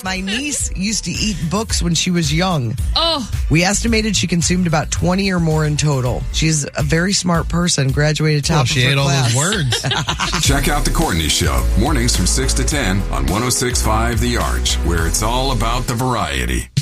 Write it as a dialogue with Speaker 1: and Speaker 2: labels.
Speaker 1: My niece used to eat books when she was young.
Speaker 2: Oh.
Speaker 1: We estimated she consumed about 20 or more in total. She's a very smart person, graduated top of her
Speaker 3: She ate
Speaker 1: class.
Speaker 3: all those words.
Speaker 4: Check out The Courtney Show, mornings from 6 to 10 on 106.5 The Arch, where it's all about the variety.